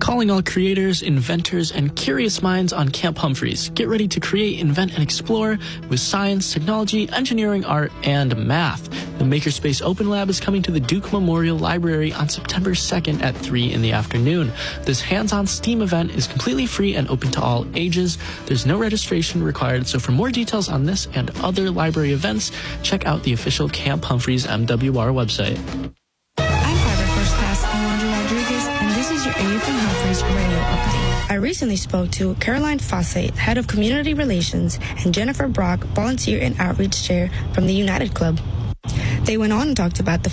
Calling all creators, inventors, and curious minds on Camp Humphreys. Get ready to create, invent, and explore with science, technology, engineering, art, and math. The Makerspace Open Lab is coming to the Duke Memorial Library on September 2nd at 3 in the afternoon. This hands-on STEAM event is completely free and open to all ages. There's no registration required, so for more details on this and other library events, check out the official Camp Humphreys MWR website. I recently spoke to Caroline Fossate, Head of Community Relations, and Jennifer Brock, Volunteer and Outreach Chair from the United Club. They went on and talked about the